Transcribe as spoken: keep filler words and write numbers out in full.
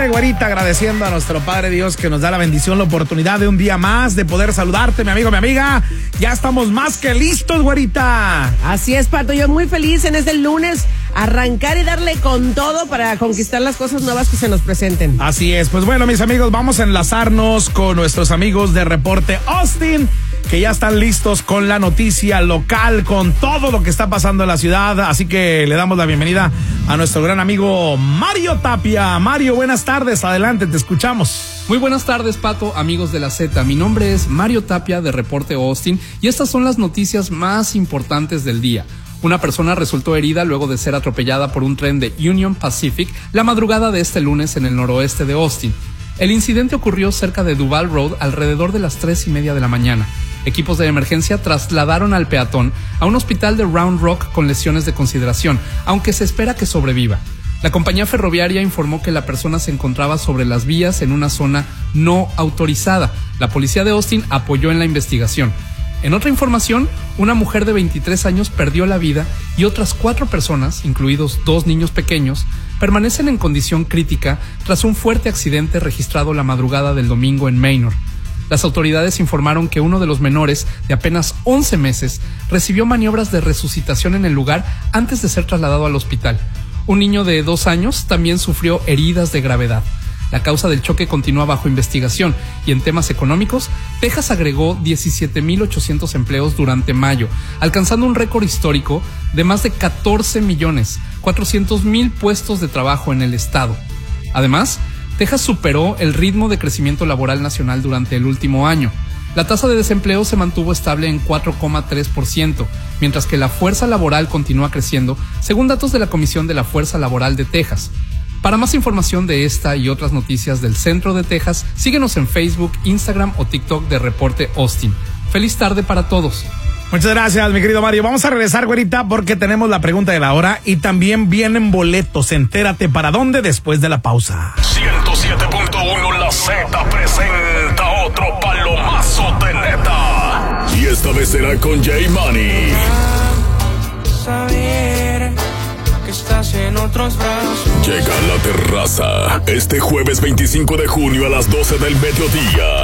siempre, güerita, agradeciendo a nuestro Padre Dios que nos da la bendición, la oportunidad de un día más de poder saludarte, mi amigo, mi amiga. Ya estamos más que listos, güerita. Así es, Pato, yo muy feliz en este lunes, arrancar y darle con todo para conquistar las cosas nuevas que se nos presenten. Así es, pues bueno, mis amigos, vamos a enlazarnos con nuestros amigos de Reporte Austin, que ya están listos con la noticia local, con todo lo que está pasando en la ciudad. Así que le damos la bienvenida a nuestro gran amigo Mario Tapia. Mario, buenas tardes, adelante, te escuchamos. Muy buenas tardes, Pato, amigos de la Z. Mi nombre es Mario Tapia de Reporte Austin y estas son las noticias más importantes del día. Una persona resultó herida luego de ser atropellada por un tren de Union Pacific la madrugada de este lunes en el noroeste de Austin. El incidente ocurrió cerca de Duval Road alrededor de las tres y media de la mañana. Equipos de emergencia trasladaron al peatón a un hospital de Round Rock con lesiones de consideración, aunque se espera que sobreviva. La compañía ferroviaria informó que la persona se encontraba sobre las vías en una zona no autorizada. La policía de Austin apoyó en la investigación. En otra información, una mujer de veintitrés años perdió la vida y otras cuatro personas, incluidos dos niños pequeños, permanecen en condición crítica tras un fuerte accidente registrado la madrugada del domingo en Manor. Las autoridades informaron que uno de los menores, de apenas once meses, recibió maniobras de resucitación en el lugar antes de ser trasladado al hospital. Un niño de dos años también sufrió heridas de gravedad. La causa del choque continúa bajo investigación y en temas económicos, Texas agregó diecisiete mil ochocientos empleos durante mayo, alcanzando un récord histórico de más de catorce millones cuatrocientos mil puestos de trabajo en el estado. Además, Texas superó el ritmo de crecimiento laboral nacional durante el último año. La tasa de desempleo se mantuvo estable en cuatro coma tres por ciento, mientras que la fuerza laboral continúa creciendo, según datos de la Comisión de la Fuerza Laboral de Texas. Para más información de esta y otras noticias del centro de Texas, síguenos en Facebook, Instagram o TikTok de Reporte Austin. Feliz tarde para todos. Muchas gracias, mi querido Mario. Vamos a regresar, güerita, porque tenemos la pregunta de la hora y también vienen boletos. Entérate para dónde después de la pausa. ciento siete punto uno La Z presenta otro palomazo de neta. Y esta vez será con J Money. Saber que estás en otros brazos. Llega a la terraza este jueves veinticinco de junio a las doce del mediodía.